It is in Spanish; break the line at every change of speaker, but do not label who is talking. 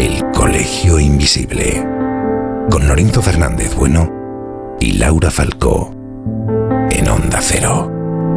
El Colegio Invisible, con Lorenzo Fernández Bueno y Laura Falcó, en Onda Cero.